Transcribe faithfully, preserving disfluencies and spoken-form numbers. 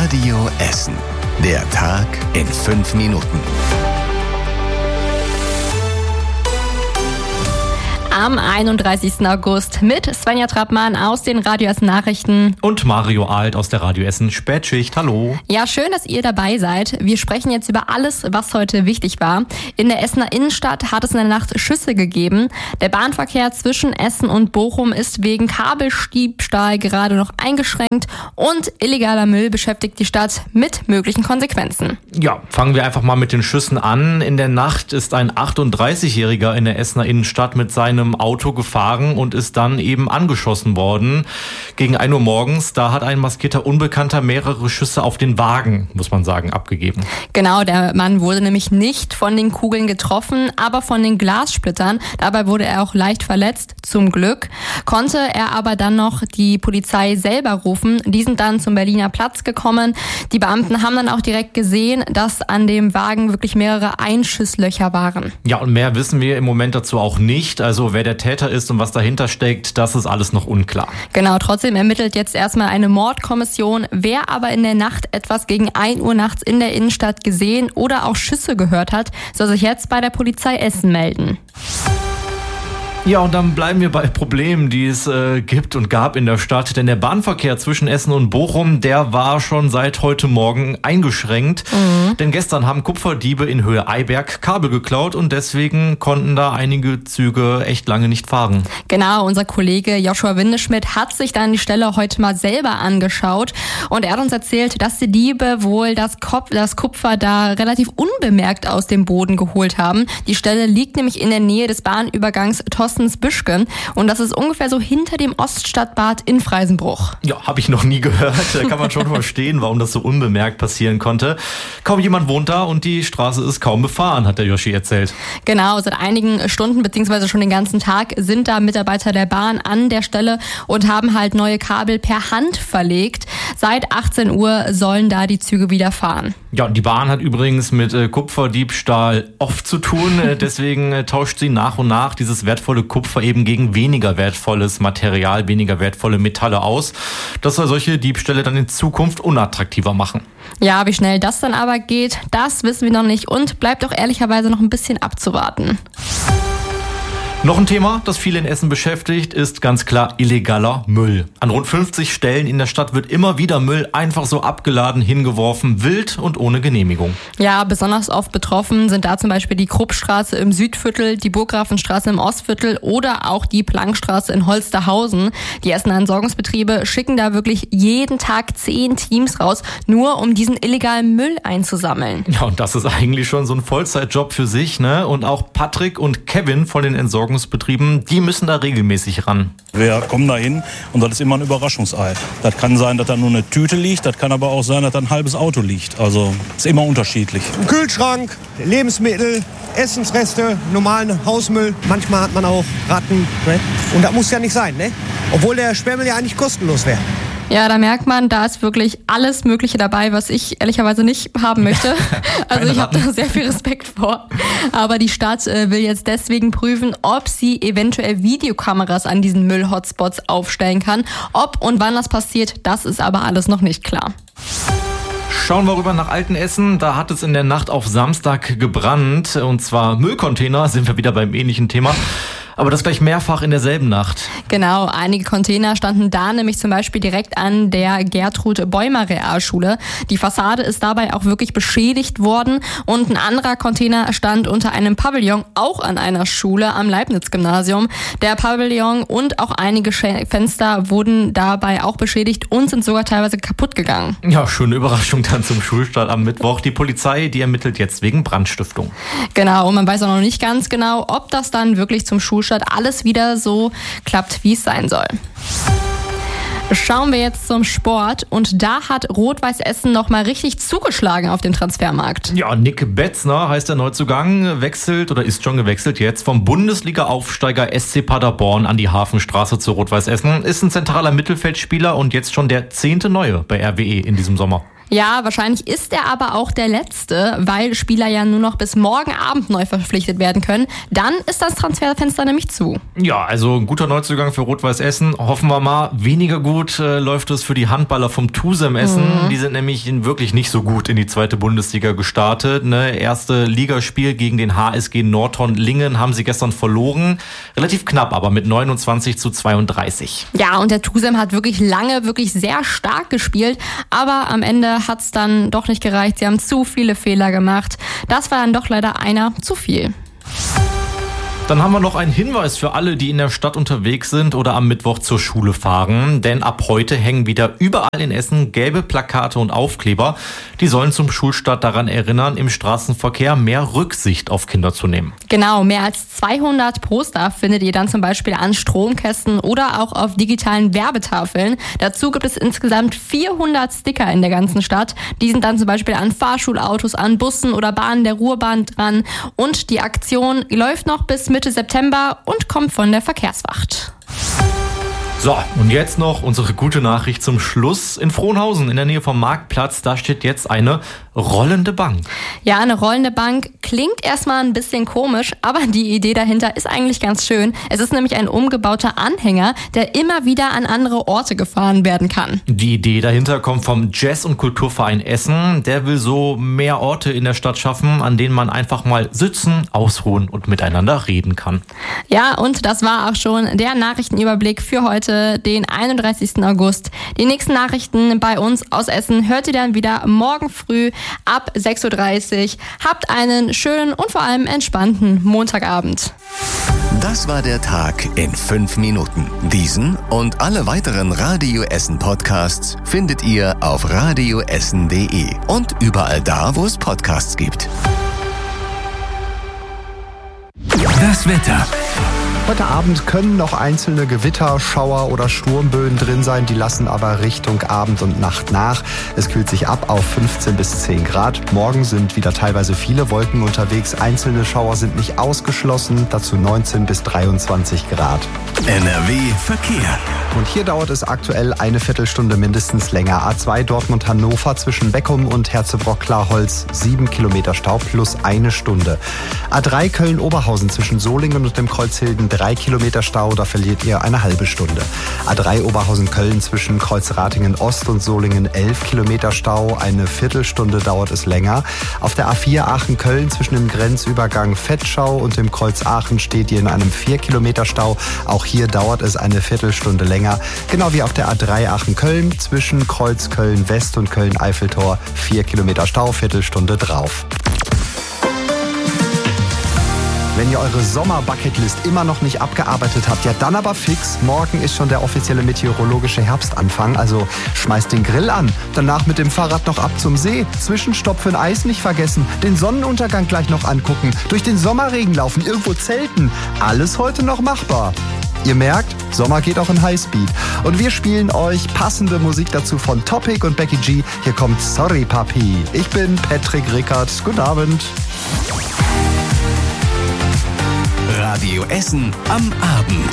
Radio Essen. Der Tag in fünf Minuten. Am einunddreißigsten August mit Svenja Trappmann aus den Radio Essen Nachrichten. Und Mario Alt aus der Radio Essen Spätschicht. Hallo. Ja, schön, dass ihr dabei seid. Wir sprechen jetzt über alles, was heute wichtig war. In der Essener Innenstadt hat es in der Nacht Schüsse gegeben. Der Bahnverkehr zwischen Essen und Bochum ist wegen Kabeldiebstahl gerade noch eingeschränkt und illegaler Müll beschäftigt die Stadt mit möglichen Konsequenzen. Ja, fangen wir einfach mal mit den Schüssen an. In der Nacht ist ein achtunddreißigjähriger in der Essener Innenstadt mit seinem Auto gefahren und ist dann eben angeschossen worden. Gegen ein Uhr morgens, da hat ein maskierter Unbekannter mehrere Schüsse auf den Wagen, muss man sagen, abgegeben. Genau, der Mann wurde nämlich nicht von den Kugeln getroffen, aber von den Glassplittern. Dabei wurde er auch leicht verletzt, zum Glück. Konnte er aber dann noch die Polizei selber rufen. Die sind dann zum Berliner Platz gekommen. Die Beamten haben dann auch direkt gesehen, dass an dem Wagen wirklich mehrere Einschusslöcher waren. Ja, und mehr wissen wir im Moment dazu auch nicht. Also wer der Täter ist und was dahinter steckt, das ist alles noch unklar. Genau, trotzdem ermittelt jetzt erstmal eine Mordkommission. Wer aber in der Nacht etwas gegen ein Uhr nachts in der Innenstadt gesehen oder auch Schüsse gehört hat, soll sich jetzt bei der Polizei Essen melden. Ja, und dann bleiben wir bei Problemen, die es äh, gibt und gab in der Stadt. Denn der Bahnverkehr zwischen Essen und Bochum, der war schon seit heute Morgen eingeschränkt. Mhm. Denn gestern haben Kupferdiebe in Höhe Eiberg Kabel geklaut und deswegen konnten da einige Züge echt lange nicht fahren. Genau, unser Kollege Joshua Windeschmidt hat sich dann die Stelle heute mal selber angeschaut. Und er hat uns erzählt, dass die Diebe wohl das, Kop- das Kupfer da relativ unbemerkt aus dem Boden geholt haben. Die Stelle liegt nämlich in der Nähe des Bahnübergangs Thorsten Büschgen und das ist ungefähr so hinter dem Oststadtbad in Freisenbruch. Ja, habe ich noch nie gehört. Da kann man schon verstehen, warum das so unbemerkt passieren konnte. Kaum jemand wohnt da und die Straße ist kaum befahren, hat der Joshi erzählt. Genau, seit einigen Stunden beziehungsweise schon den ganzen Tag sind da Mitarbeiter der Bahn an der Stelle und haben halt neue Kabel per Hand verlegt. Seit achtzehn Uhr sollen da die Züge wieder fahren. Ja, und die Bahn hat übrigens mit äh, Kupferdiebstahl oft zu tun. Äh, deswegen äh, tauscht sie nach und nach dieses wertvolle Kupfer eben gegen weniger wertvolles Material, weniger wertvolle Metalle aus. Das soll solche Diebstähle dann in Zukunft unattraktiver machen. Ja, wie schnell das dann aber geht, das wissen wir noch nicht und bleibt auch ehrlicherweise noch ein bisschen abzuwarten. Noch ein Thema, das viele in Essen beschäftigt, ist ganz klar illegaler Müll. An rund fünfzig Stellen in der Stadt wird immer wieder Müll einfach so abgeladen, hingeworfen, wild und ohne Genehmigung. Ja, besonders oft betroffen sind da zum Beispiel die Kruppstraße im Südviertel, die Burggrafenstraße im Ostviertel oder auch die Plankstraße in Holsterhausen. Die Essener Entsorgungsbetriebe schicken da wirklich jeden Tag zehn Teams raus, nur um diesen illegalen Müll einzusammeln. Ja, und das ist eigentlich schon so ein Vollzeitjob für sich, ne? Und auch Patrick und Kevin von den Entsorgungsbetrieben Betrieben, die müssen da regelmäßig ran. Wir kommen da hin und das ist immer ein Überraschungsei. Das kann sein, dass da nur eine Tüte liegt, das kann aber auch sein, dass da ein halbes Auto liegt. Also ist immer unterschiedlich. Ein Kühlschrank, Lebensmittel, Essensreste, normalen Hausmüll. Manchmal hat man auch Ratten. Ne? Und das muss ja nicht sein, ne? Obwohl der Sperrmüll ja eigentlich kostenlos wäre. Ja, da merkt man, da ist wirklich alles Mögliche dabei, was ich ehrlicherweise nicht haben möchte. Also ich habe da sehr viel Respekt vor. Aber die Stadt äh, will jetzt deswegen prüfen, ob sie eventuell Videokameras an diesen Müll-Hotspots aufstellen kann. Ob und wann das passiert, das ist aber alles noch nicht klar. Schauen wir rüber nach Altenessen. Da hat es in der Nacht auf Samstag gebrannt. Und zwar Müllcontainer, sind wir wieder beim ähnlichen Thema. Aber das gleich mehrfach in derselben Nacht. Genau, einige Container standen da nämlich zum Beispiel direkt an der Gertrud-Bäumer-Realschule. Die Fassade ist dabei auch wirklich beschädigt worden und ein anderer Container stand unter einem Pavillon, auch an einer Schule am Leibniz-Gymnasium. Der Pavillon und auch einige Fenster wurden dabei auch beschädigt und sind sogar teilweise kaputt gegangen. Ja, schöne Überraschung dann zum Schulstart am Mittwoch. Die Polizei, die ermittelt jetzt wegen Brandstiftung. Genau, und man weiß auch noch nicht ganz genau, ob das dann wirklich zum Schulstart alles wieder so klappt, wie es sein soll. Schauen wir jetzt zum Sport und da hat Rot-Weiß Essen nochmal richtig zugeschlagen auf dem Transfermarkt. Ja, Nick Betzner heißt der Neuzugang, wechselt oder ist schon gewechselt jetzt vom Bundesliga-Aufsteiger S C Paderborn an die Hafenstraße zu Rot-Weiß Essen. Ist ein zentraler Mittelfeldspieler und jetzt schon der zehnte Neue bei R W E in diesem Sommer. Ja, wahrscheinlich ist er aber auch der Letzte, weil Spieler ja nur noch bis morgen Abend neu verpflichtet werden können. Dann ist das Transferfenster nämlich zu. Ja, also ein guter Neuzugang für Rot-Weiß Essen. Hoffen wir mal. Weniger gut äh, läuft es für die Handballer vom Tusem Essen. Mhm. Die sind nämlich wirklich nicht so gut in die zweite Bundesliga gestartet. Ne? Erste Ligaspiel gegen den H S G Nordhorn-Lingen haben sie gestern verloren. Relativ knapp, aber mit neunundzwanzig zu zweiunddreißig. Ja, und der Tusem hat wirklich lange, wirklich sehr stark gespielt. Aber am Ende hat's dann doch nicht gereicht. Sie haben zu viele Fehler gemacht. Das war dann doch leider einer zu viel. Dann haben wir noch einen Hinweis für alle, die in der Stadt unterwegs sind oder am Mittwoch zur Schule fahren. Denn ab heute hängen wieder überall in Essen gelbe Plakate und Aufkleber. Die sollen zum Schulstart daran erinnern, im Straßenverkehr mehr Rücksicht auf Kinder zu nehmen. Genau, mehr als zweihundert Poster findet ihr dann zum Beispiel an Stromkästen oder auch auf digitalen Werbetafeln. Dazu gibt es insgesamt vierhundert Sticker in der ganzen Stadt. Die sind dann zum Beispiel an Fahrschulautos, an Bussen oder Bahnen der Ruhrbahn dran. Und die Aktion läuft noch bis Mitte September und kommt von der Verkehrswacht. So, und jetzt noch unsere gute Nachricht zum Schluss. In Frohnhausen, in der Nähe vom Marktplatz, da steht jetzt eine rollende Bank. Ja, eine rollende Bank klingt erstmal ein bisschen komisch, aber die Idee dahinter ist eigentlich ganz schön. Es ist nämlich ein umgebauter Anhänger, der immer wieder an andere Orte gefahren werden kann. Die Idee dahinter kommt vom Jazz- und Kulturverein Essen. Der will so mehr Orte in der Stadt schaffen, an denen man einfach mal sitzen, ausruhen und miteinander reden kann. Ja, und das war auch schon der Nachrichtenüberblick für heute, den einunddreißigsten August. Die nächsten Nachrichten bei uns aus Essen hört ihr dann wieder morgen früh ab sechs Uhr dreißig. Habt einen schönen und vor allem entspannten Montagabend. Das war der Tag in fünf Minuten. Diesen und alle weiteren Radio Essen Podcasts findet ihr auf radio essen punkt de und überall da, wo es Podcasts gibt. Das Wetter. Heute Abend können noch einzelne Gewitter, Schauer oder Sturmböen drin sein, die lassen aber Richtung Abend und Nacht nach. Es kühlt sich ab auf fünfzehn bis zehn Grad. Morgen sind wieder teilweise viele Wolken unterwegs, einzelne Schauer sind nicht ausgeschlossen, dazu neunzehn bis dreiundzwanzig Grad. N R W Verkehr. Und hier dauert es aktuell eine Viertelstunde mindestens länger. A zwei Dortmund-Hannover zwischen Beckum und Herzebrock-Klarholz, sieben Kilometer Stau plus eine Stunde. A drei Köln-Oberhausen zwischen Solingen und dem Kreuzhilden, drei Kilometer Stau, da verliert ihr eine halbe Stunde. A drei Oberhausen-Köln zwischen Kreuzratingen Ost und Solingen, elf Kilometer Stau, eine Viertelstunde dauert es länger. Auf der A vier Aachen-Köln zwischen dem Grenzübergang Vetschau und dem Kreuz Aachen steht ihr in einem vier Kilometer Stau. Auch hier dauert es eine Viertelstunde länger. Genau wie auf der A drei Aachen-Köln zwischen Kreuz Köln-West und Köln-Eiffeltor, vier Kilometer Stau, Viertelstunde drauf. Wenn ihr eure Sommer-Bucketlist immer noch nicht abgearbeitet habt, ja dann aber fix. Morgen ist schon der offizielle meteorologische Herbstanfang, also schmeißt den Grill an. Danach mit dem Fahrrad noch ab zum See. Zwischenstopp für ein Eis nicht vergessen. Den Sonnenuntergang gleich noch angucken. Durch den Sommerregen laufen, irgendwo zelten. Alles heute noch machbar. Ihr merkt, Sommer geht auch in Highspeed. Und wir spielen euch passende Musik dazu von Topic und Becky G. Hier kommt Sorry Papi. Ich bin Patrick Rickert. Guten Abend. Radio Essen am Abend.